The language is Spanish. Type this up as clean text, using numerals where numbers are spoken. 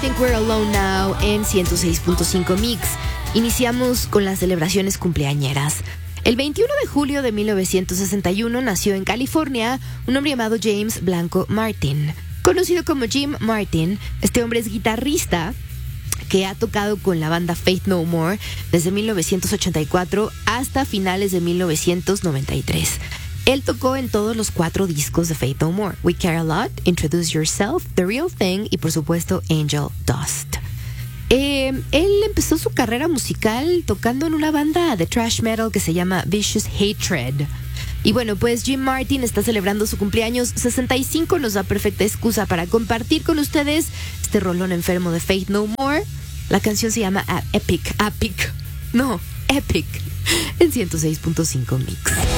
Think We're Alone Now en 106.5 Mix. Iniciamos con las celebraciones cumpleañeras. El 21 de julio de 1961 nació en California un hombre llamado James Blanco Martin. Conocido como Jim Martin, este hombre es guitarrista que ha tocado con la banda Faith No More desde 1984 hasta finales de 1993. Él tocó en todos los 4 discos de Faith No More: We Care a Lot, Introduce Yourself, The Real Thing y por supuesto Angel Dust. Él empezó su carrera musical tocando en una banda de thrash metal que se llama Vicious Hatred. Y bueno, pues Jim Martin está celebrando su cumpleaños 65, nos da perfecta excusa para compartir con ustedes este rolón enfermo de Faith No More. La canción se llama Epic, en 106.5 Mix.